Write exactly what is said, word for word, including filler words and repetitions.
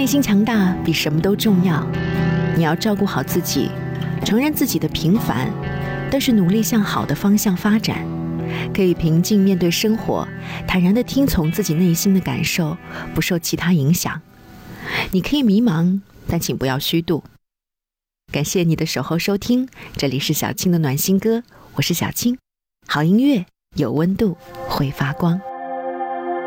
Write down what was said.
心强大比什么都重要。你要照顾好自己，承认自己的平凡，但是努力向好的方向发展。可以平静面对生活，坦然地听从自己内心的感受，不受其他影响。你可以迷茫，但请不要虚度。感谢你的守候收听，这里是小青的暖心歌，我是小青。好音乐有温度，会发光。